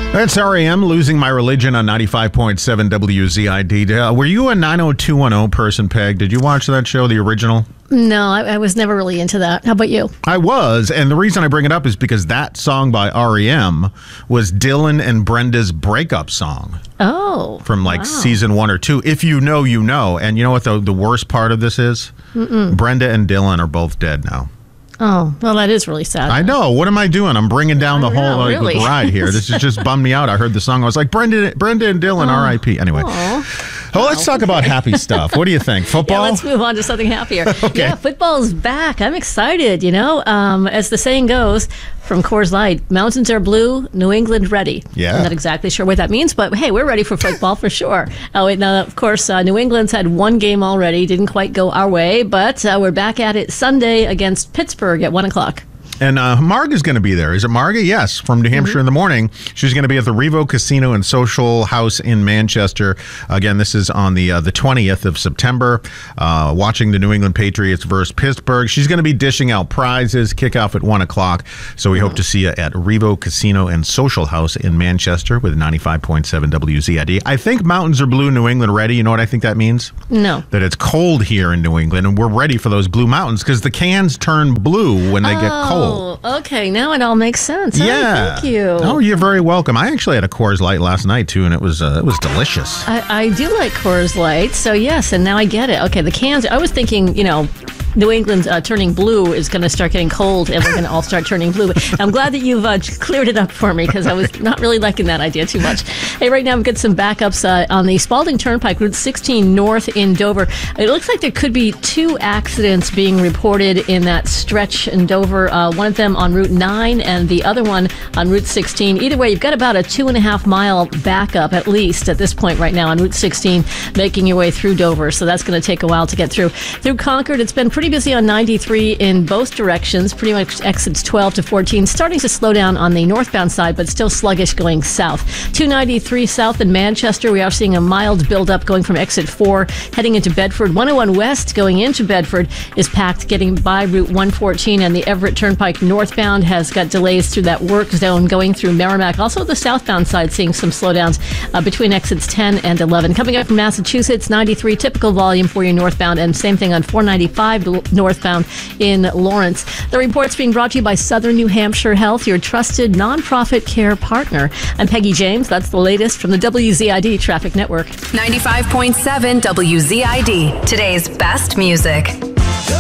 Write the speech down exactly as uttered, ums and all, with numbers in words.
That's R E M, Losing My Religion on ninety-five point seven W Z I D. Uh, were you a nine oh two one oh person, Peg? Did you watch that show, the original? No, I, I was never really into that. How about you? I was, and the reason I bring it up is because that song by R E M was Dylan and Brenda's breakup song. Oh. From like wow. season one or two. If you know, you know. And you know what the, the worst part of this is? Mm-mm. Brenda and Dylan are both dead now. Oh, well, that is really sad. I know. What am I doing? I'm bringing down the I whole know, like, really. ride here. This has just bummed me out. I heard the song. I was like, Brenda, Brenda and Dylan, Oh. R I P Anyway. Aw. Well, let's talk about happy stuff. What do you think? Football? Yeah, let's move on to something happier. Okay. Yeah, football's back. I'm excited, you know. Um, as the saying goes from Coors Light, mountains are blue, New England ready. Yeah. I'm not exactly sure what that means, but hey, we're ready for football for sure. Oh, wait, now, of course, uh, New England's had one game already. Didn't quite go our way, but uh, we're back at it Sunday against Pittsburgh at one o'clock. And uh, Marga's going to be there. Is it Marga? Yes, from New Hampshire mm-hmm. in the morning. She's going to be at the Revo Casino and Social House in Manchester. Again, this is on the uh, the twentieth of September, uh, watching the New England Patriots versus Pittsburgh. She's going to be dishing out prizes, kickoff at one o'clock. So we mm-hmm. hope to see you at Revo Casino and Social House in Manchester with ninety-five point seven W Z I D. I think mountains are blue, New England ready. You know what I think that means? No. That it's cold here in New England, and we're ready for those blue mountains because the cans turn blue when they oh. get cold. Oh, okay. Now it all makes sense. Yeah. Oh, thank you. Oh, you're very welcome. I actually had a Coors Light last night, too, and it was uh, it was delicious. I, I do like Coors Light, so yes, and now I get it. Okay, the cans, I was thinking, you know, New England's uh, turning blue is going to start getting cold, and we're going to all start turning blue. I'm glad that you've uh, cleared it up for me, because I was not really liking that idea too much. Hey, right now we've got some backups uh, on the Spalding Turnpike, Route sixteen North in Dover. It looks like there could be two accidents being reported in that stretch in Dover, uh, one of them on Route nine and the other one on Route sixteen. Either way, you've got about a two and a half mile backup, at least at this point right now, on Route sixteen, making your way through Dover, so that's going to take a while to get through. Through Concord, it's been pretty busy on ninety-three in both directions, pretty much exits twelve to fourteen, starting to slow down on the northbound side, but still sluggish going south. two ninety-three south in Manchester, we are seeing a mild buildup going from exit four, heading into Bedford. one oh one west going into Bedford is packed, getting by Route one fourteen, and the Everett Turnpike northbound has got delays through that work zone going through Merrimack. Also, the southbound side seeing some slowdowns uh, between exits ten and eleven. Coming up from Massachusetts, ninety-three, typical volume for you northbound, and same thing on four ninety-five northbound in Lawrence. The report's being brought to you by Southern New Hampshire Health, your trusted nonprofit care partner. I'm Peggy James. That's the latest from the W Z I D Traffic Network. ninety-five point seven W Z I D, today's best music.